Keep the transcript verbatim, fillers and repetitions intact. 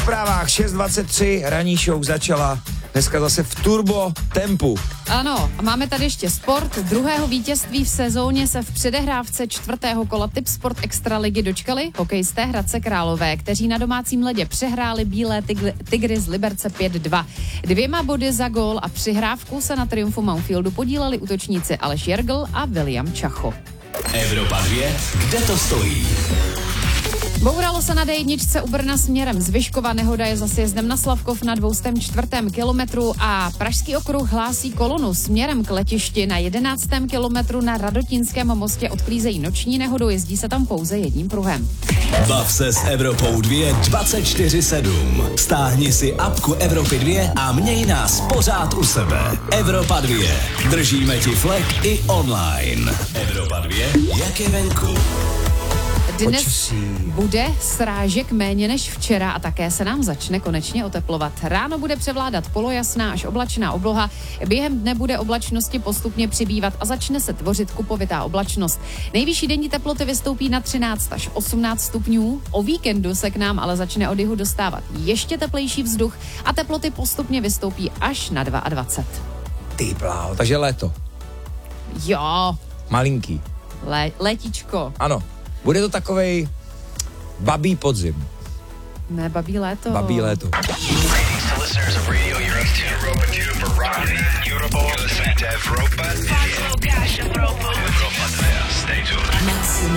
zprávách šest dvacet tři, ranní show začala dneska zase v turbo tempu. Ano, a máme tady ještě sport. Druhého vítězství v sezóně se v předehrávce čtvrtého kola Tip Sport Extraligy dočkali hokejisté Hradce Králové, kteří na domácím ledě přehráli bílé tygry, tygry z Liberce pět dva. Dvěma body za gól a přihrávku se na triumfu Mountfieldu podíleli útočníci Aleš Jergl a William Čacho. Evropa dvě, kde to stojí? Bouralo se na dé jedna u Brna směrem z Vyškova, nehoda je za sjezdem na Slavkov na dvě stě čtyři kilometru a Pražský okruh hlásí kolonu směrem k letišti na jedenáctém kilometru na Radotínském mostě odklízejí noční nehodu, jezdí se tam pouze jedním pruhem. Bav se s Evropou dvě dvacet čtyři sedm. Stáhni si apku Evropy dvě a měj nás pořád u sebe. Evropa dvě. Držíme ti flag i online. Evropa dvě, jak je venku. Dnes bude srážek méně než včera a také se nám začne konečně oteplovat. Ráno bude převládat polojasná až oblačná obloha, během dne bude oblačnosti postupně přibývat a začne se tvořit kupovitá oblačnost. Nejvyšší denní teploty vystoupí na třináct až osmnáct stupňů, o víkendu se k nám ale začne od jihu dostávat ještě teplejší vzduch a teploty postupně vystoupí až na dvacet dva. Ty bláho, takže léto. Jo. Malinký. Lé, létičko. Ano. Bude to takovej babí podzim. Ne, babí léto. Babí léto. Máximo